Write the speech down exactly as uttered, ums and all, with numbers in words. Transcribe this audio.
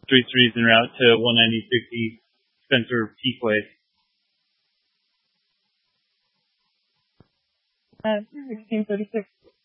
three threes en route to one ninety-six East Spencer Peakway. Uh, sixteen thirty-six.